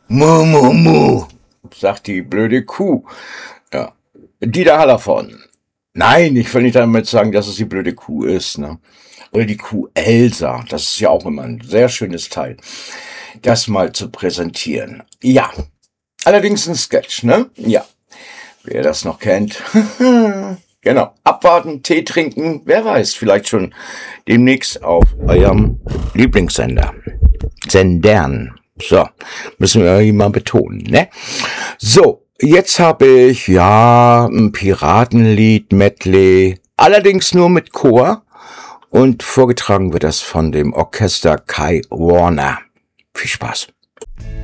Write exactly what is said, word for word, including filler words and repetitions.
Mu, mu, mu, sagt die blöde Kuh. Ja. Dieter Hallervorden. Nein, ich will nicht damit sagen, dass es die blöde Kuh ist, ne? Oder die Kuh Elsa. Das ist ja auch immer ein sehr schönes Teil, das mal zu präsentieren. Ja. Allerdings ein Sketch, ne? Ja. Wer das noch kennt. Genau. Abwarten, Tee trinken. Wer weiß, vielleicht schon demnächst auf eurem Lieblingssender. Sendern. So. Müssen wir irgendwie mal betonen, ne? So. Jetzt habe ich, ja, ein Piratenlied, Medley, allerdings nur mit Chor, und vorgetragen wird das von dem Orchester Kai Warner. Viel Spaß.